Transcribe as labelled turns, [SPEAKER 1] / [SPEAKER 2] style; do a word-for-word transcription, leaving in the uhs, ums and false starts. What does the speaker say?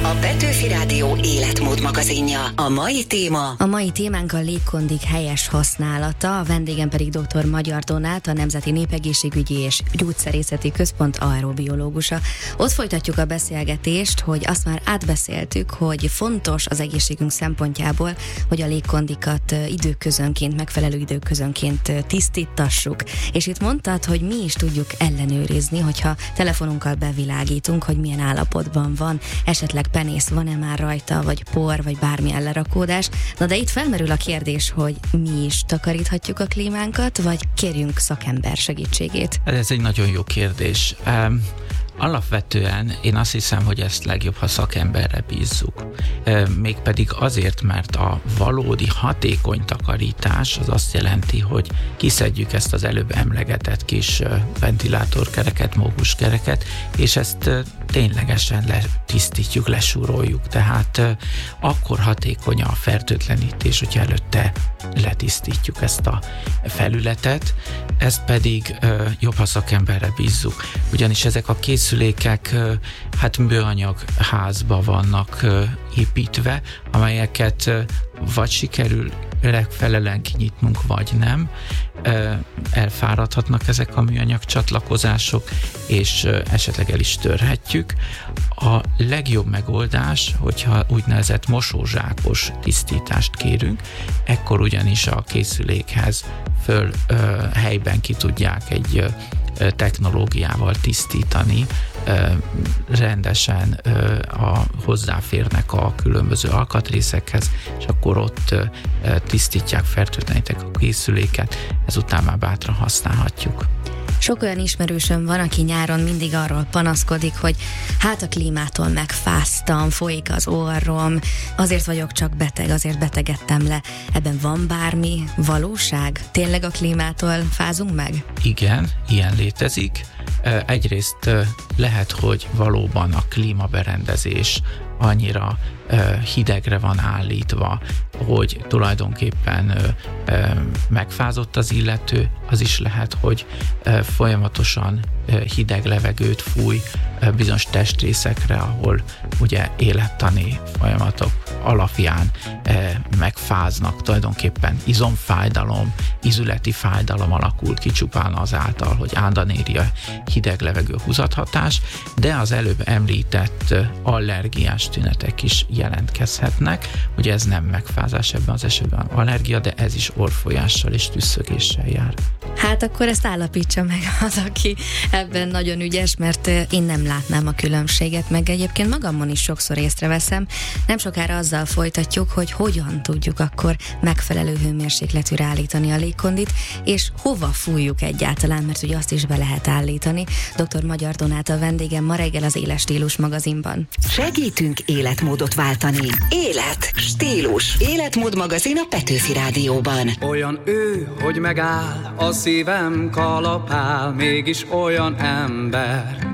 [SPEAKER 1] A Petőfi Rádió életmód magazinja. A mai téma...
[SPEAKER 2] A mai témánk a légkondik helyes használata, a vendégem pedig dr. Magyar Donát, a Nemzeti Népegészségügyi és Gyógyszerészeti Központ aerobiológusa. Ott folytatjuk a beszélgetést, hogy azt már átbeszéltük, hogy fontos az egészségünk szempontjából, hogy a légkondikat időközönként, megfelelő időközönként tisztítassuk. És itt mondtad, hogy mi is tudjuk ellenőrizni, hogyha telefonunkkal bevilágítunk, hogy milyen állapotban van, esetleg penész van-e már rajta, vagy por, vagy bármilyen lerakódás. Na de itt felmerül a kérdés, hogy mi is takaríthatjuk a klímánkat, vagy kérjünk szakember segítségét?
[SPEAKER 3] Ez egy nagyon jó kérdés. Um, Alapvetően én azt hiszem, hogy ezt legjobb, ha szakemberre bízzuk. Mégpedig azért, mert a valódi hatékony takarítás az azt jelenti, hogy kiszedjük ezt az előbb emlegetett kis ventilátorkereket, mókuskereket, és ezt ténylegesen letisztítjuk, lesúroljuk. Tehát akkor hatékony a fertőtlenítés, hogyha előtte letisztítjuk ezt a felületet, ezt pedig jobb, ha szakemberre bízzuk. Ugyanis ezek a készülékek hát műanyag házba vannak építve, amelyeket vagy sikerül megfelelően kinyitnunk, vagy nem. Elfáradhatnak ezek a műanyag csatlakozások, és esetleg el is törhetjük. A legjobb megoldás, hogyha úgynevezett mosózsákos tisztítást kérünk, ekkor ugyanis a készülékhez föl helyben ki tudják egy technológiával tisztítani, rendesen a, hozzáférnek a különböző alkatrészekhez, és akkor ott tisztítják, fertőtlenítik a készüléket, ezután már bátran használhatjuk.
[SPEAKER 2] Sok olyan ismerősöm van, aki nyáron mindig arról panaszkodik, hogy hát a klímától megfáztam, folyik az orrom, azért vagyok csak beteg, azért betegedtem le. Ebben van bármi valóság? Tényleg a klímától fázunk meg?
[SPEAKER 3] Igen, ilyen létezik. Egyrészt lehet, hogy valóban a klímaberendezés annyira hidegre van állítva, hogy tulajdonképpen megfázott az illető, az is lehet, hogy folyamatosan hideg levegőt fúj bizonyos testrészekre, ahol ugye élettani folyamatok alapján megfáznak, tulajdonképpen izomfájdalom, izületi fájdalom alakul ki csupán azáltal, hogy állandóan éri a hideg levegő húzathatás, de az előbb említett allergiás tünetek is jelentkezhetnek. Ugye ez nem megfázás ebben az esetben allergia, de ez is orrfolyással és tüsszögéssel jár.
[SPEAKER 2] Hát akkor ezt állapítsa meg az, aki ebben nagyon ügyes, mert én nem látnám a különbséget, meg egyébként magamon is sokszor észreveszem. Nem sokára azzal folytatjuk, hogy hogyan tudjuk akkor megfelelő hőmérsékletűre állítani a légkondit, és hova fújjuk egyáltalán, mert ugye azt is be lehet állítani. dr. Magyar Donát a vendégem ma reggel az Éles Stílus magazinban.
[SPEAKER 1] Segítünk életmódot váltani. Élet, stílus, életmód magazin a Petőfi Rádióban.
[SPEAKER 4] Olyan ő, hogy megáll, a szívem kalapál, mégis olyan ember,